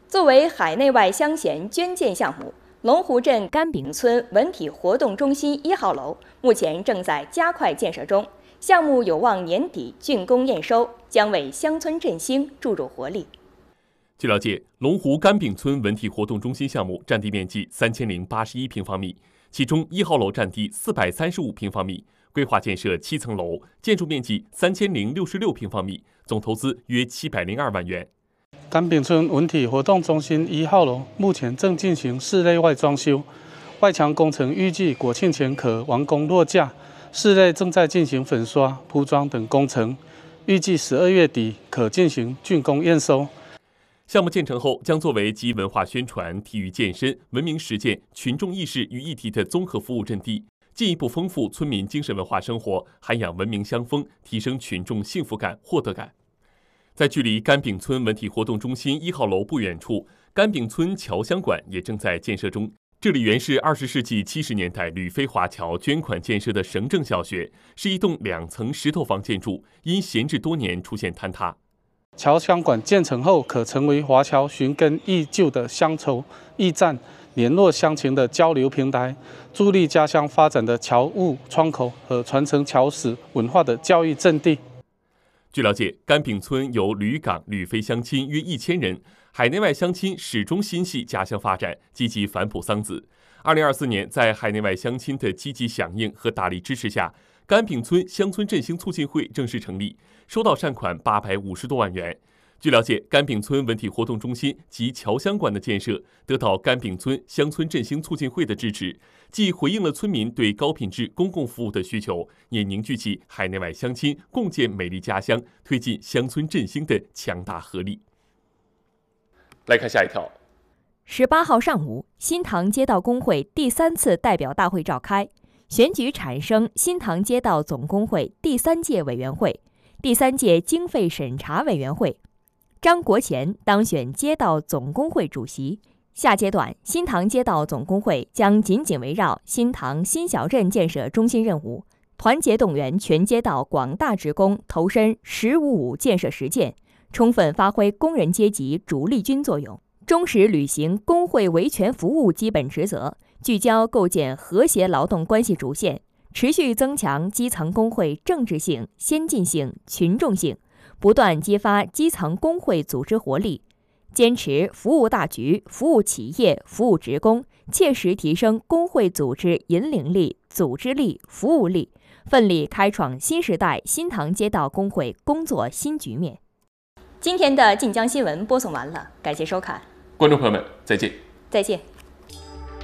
作为海内外乡贤捐建项目，龙湖镇甘炳村文体活动中心1号楼目前正在加快建设中，项目有望年底竣工验收，将为乡村振兴注入活力。 据了解，龙湖甘炳村文体活动中心项目占地面积3081平方米，其中1号楼占地435平方米，规划建设7层楼，建筑面积3066平方米，总投资约702万元。 甘炳村文体活动中心1号楼目前正进行室内外装修，外墙工程预计国庆前可完工落架，室内正在进行粉刷、铺装等工程，预计12月底可进行竣工验收。 项目建成后，将作为集文化宣传、体育健身、文明实践、群众意识于一体的综合服务阵地，进一步丰富村民精神文化生活，涵养文明乡风，提升群众幸福感、获得感。在距离甘炳村文体活动中心1号楼不远处，甘炳村侨乡馆也正在建设中。这里原是20世纪70年代吕飞华侨捐款建设的省政小学，是一栋2层石头房建筑，因闲置多年出现坍塌。 侨乡馆建成后，可成为华侨寻根忆旧的乡愁驿站，联络乡情的交流平台，助力家乡发展的侨务窗口和传承侨史文化的教育阵地。 据了解，甘炳村由吕港、吕非乡亲约1000人，海内外乡亲始终心系家乡发展，积极反哺桑梓。2024年，在海内外乡亲的积极响应和大力支持下，甘炳村乡村振兴促进会正式成立，收到善款850多万元。据了解，甘炳村文体活动中心及侨乡馆的建设得到甘炳村乡村振兴促进会的支持，既回应了村民对高品质公共服务的需求，也凝聚起海内外乡亲共建美丽家乡、推进乡村振兴的强大合力。来看下一条。 18号上午，新塘街道工会第3次代表大会召开，选举产生新塘街道总工会第3届委员会、第3届经费审查委员会。张国乾当选街道总工会主席。下阶段，新塘街道总工会将紧紧围绕新塘新小镇建设中心任务，团结动员全街道广大职工投身“10-5-5”建设实践，充分发挥工人阶级主力军作用，忠实履行工会维权服务基本职责，聚焦构建和谐劳动关系主线，持续增强基层工会政治性、先进性、群众性，不断激发基层工会组织活力，坚持服务大局、服务企业、服务职工，切实提升工会组织引领力、组织力、服务力，奋力开创新时代新塘街道工会工作新局面。今天的晋江新闻播送完了，感谢收看， 观众朋友们，再见。 再见。